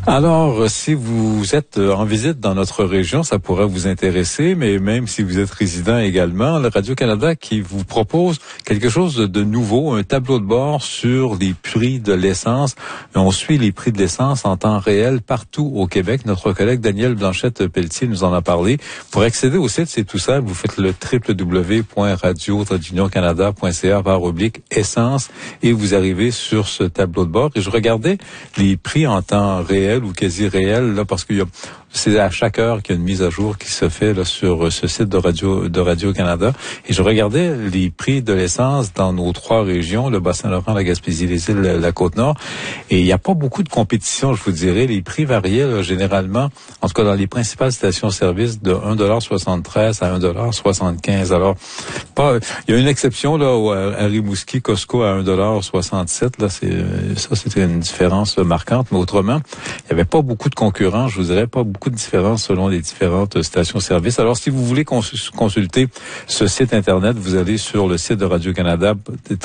Alors, si vous êtes en visite dans notre région, ça pourrait vous intéresser, mais même si vous êtes résident également, le Radio-Canada qui vous propose quelque chose de nouveau, un tableau de bord sur les prix de l'essence. On suit les prix de l'essence en temps réel partout au Québec. Notre collègue Daniel Blanchette-Pelletier nous en a parlé. Pour accéder au site, c'est tout simple. Vous faites le www.radio-canada.ca/essence et vous arrivez sur ce tableau de bord. Et je regardais les prix en temps réel ou quasi réel, là, parce c'est à chaque heure qu'il y a une mise à jour qui se fait là, sur ce site de Radio-Canada. Et je regardais les prix de l'essence dans nos trois régions, le Bas-Saint-Laurent, la Gaspésie, les îles, la Côte-Nord. Et il n'y a pas beaucoup de compétition, je vous dirais. Les prix variaient là, généralement, en tout cas dans les principales stations-service, de 1,73 à 1,75 $. Alors, il y a une exception là à Rimouski, Costco à 1,67 $. Là, c'était une différence marquante. Mais autrement, il n'y avait pas beaucoup de concurrents, je vous dirais, pas beaucoup de différences selon les différentes stations-service. Alors, si vous voulez consulter ce site Internet, vous allez sur le site de Radio-Canada,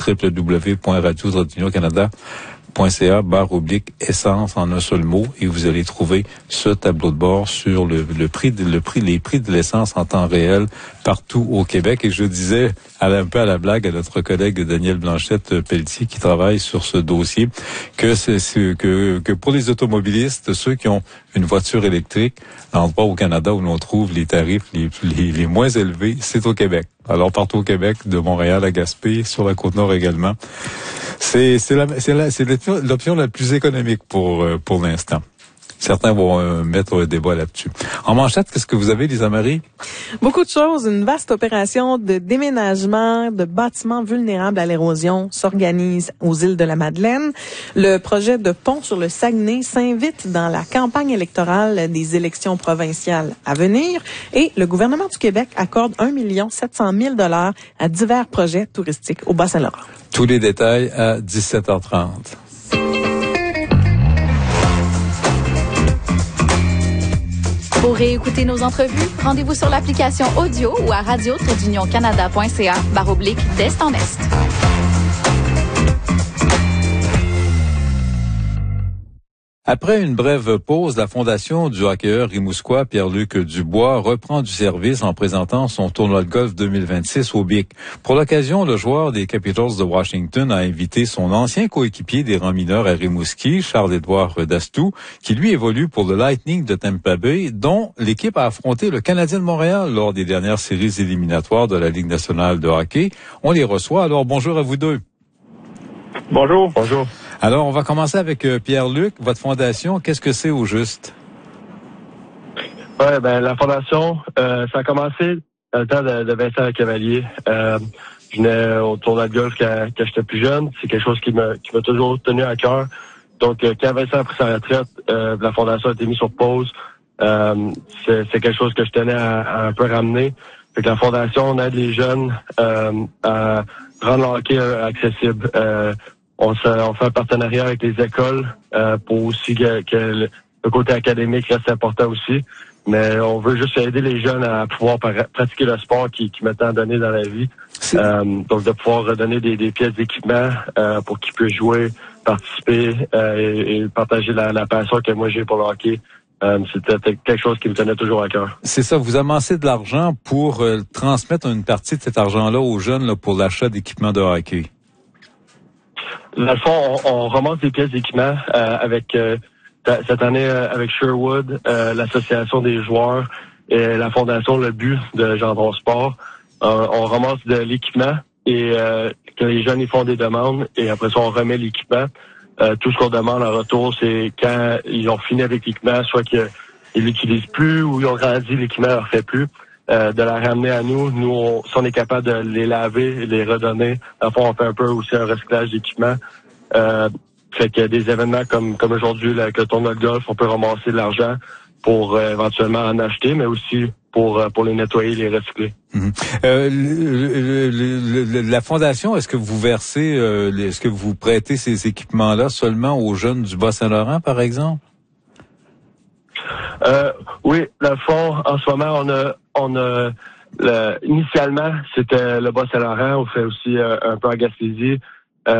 www.radio-canada.ca/essence en un seul mot, et vous allez trouver ce tableau de bord sur les prix de l'essence en temps réel partout au Québec. Et je disais un peu à la blague à notre collègue Daniel Blanchette-Pelletier qui travaille sur ce dossier que pour les automobilistes, ceux qui ont une voiture électrique, l'endroit au Canada où l'on trouve les tarifs les moins élevés, c'est au Québec. Alors partout au Québec, de Montréal à Gaspé, sur la Côte-Nord également. C'est l'option la plus économique pour l'instant. Certains vont mettre un débat là-dessus. En manchette, qu'est-ce que vous avez, Lisa Marie? Beaucoup de choses. Une vaste opération de déménagement de bâtiments vulnérables à l'érosion s'organise aux îles de la Madeleine. Le projet de pont sur le Saguenay s'invite dans la campagne électorale des élections provinciales à venir. Et le gouvernement du Québec accorde 1 700 000 $ à divers projets touristiques au Bas-Saint-Laurent. Tous les détails à 17h30. Pour réécouter nos entrevues, rendez-vous sur l'application audio ou à radio-canada.ca/d'est en est. Après une brève pause, la Fondation du hockeyeur rimouskois Pierre-Luc Dubois reprend du service en présentant son tournoi de golf 2026 au BIC. Pour l'occasion, le joueur des Capitals de Washington a invité son ancien coéquipier des rangs mineurs à Rimouski, Charles-Édouard Dastou, qui lui évolue pour le Lightning de Tampa Bay, dont l'équipe a affronté le Canadien de Montréal lors des dernières séries éliminatoires de la Ligue nationale de hockey. On les reçoit. Alors, bonjour à vous deux. Bonjour. Bonjour. Alors, on va commencer avec Pierre-Luc. Votre fondation, qu'est-ce que c'est au juste? La fondation, ça a commencé dans le temps de Vincent Cavalier. Je venais au tournoi de golf quand j'étais plus jeune. C'est quelque chose qui m'a toujours tenu à cœur. Donc, quand Vincent a pris sa retraite, la fondation a été mise sur pause. C'est quelque chose que je tenais à un peu ramener. Fait que la fondation, on aide les jeunes à rendre le hockey accessible. On fait un partenariat avec les écoles pour aussi que le côté académique reste important aussi. Mais on veut juste aider les jeunes à pouvoir pratiquer le sport qui m'est tant donné dans la vie. Donc de pouvoir redonner des pièces d'équipement pour qu'ils puissent jouer, participer et partager la passion que moi j'ai pour le hockey. C'était quelque chose qui me tenait toujours à cœur. C'est ça, vous amassez de l'argent pour transmettre une partie de cet argent-là aux jeunes là, pour l'achat d'équipements de hockey. Dans le fond, on ramasse des pièces d'équipement avec cette année avec Sherwood, l'association des joueurs et la fondation Le But de Gendron Sport. On ramasse de l'équipement et que les jeunes ils font des demandes et après ça on remet l'équipement. Tout ce qu'on demande en retour, c'est quand ils ont fini avec l'équipement, soit qu'ils l'utilisent plus ou ils ont grandi, l'équipement leur fait plus. De la ramener à nous. Nous, si on est capable de les laver et les redonner, en fond, on fait un peu aussi un recyclage d'équipement. Fait que des événements comme aujourd'hui, avec le tournoi de golf, on peut ramasser de l'argent pour éventuellement en acheter, mais aussi pour les nettoyer et les recycler. La fondation, est-ce que vous versez, est-ce que vous prêtez ces équipements-là seulement aux jeunes du Bas-Saint-Laurent, par exemple? Oui, le fond, en ce moment, initialement, c'était le Bas-Saint-Laurent. On fait aussi un peu en Gaspésie.